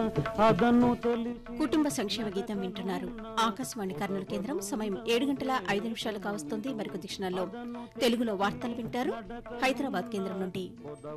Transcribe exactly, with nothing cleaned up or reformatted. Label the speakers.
Speaker 1: అదను తెలిసి
Speaker 2: కుటుంబ సంక్షేమ గీతం వింటున్నారు. ఆకాశవాణి కర్నూలు కేంద్రం. సమయం ఏడు గంటల ఐదు నిమిషాలు కావస్తుంది. మరికొద్ది క్షణాల్లో తెలుగులో వార్తలు వింటారు హైదరాబాద్ కేంద్రం నుండి.